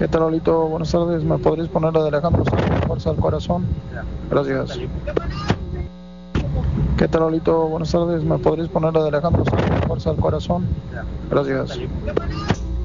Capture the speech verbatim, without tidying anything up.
¿Qué tal, Lolito? Buenas tardes. ¿Me podrías poner la de Alejandro Sanz, Fuerza del Corazón? Gracias. ¿Qué tal, Lolito? Buenas tardes. ¿Me podrías poner la de Alejandro Sanz, Fuerza del Corazón? Gracias.